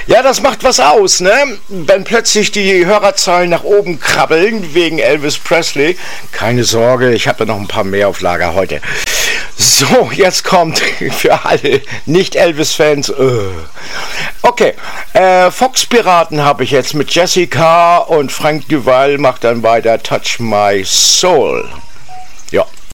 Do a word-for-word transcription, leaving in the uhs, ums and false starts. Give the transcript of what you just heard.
Ja, das macht was aus, ne? Wenn plötzlich die Hörerzahlen nach oben krabbeln wegen Elvis Presley. Keine Sorge, ich habe da noch ein paar mehr auf Lager heute. So, jetzt kommt für alle Nicht-Elvis-Fans. Uh. Okay, äh, Fox-Piraten habe ich jetzt mit Jessica und Frank Duval macht dann weiter Touch My Soul. Ja.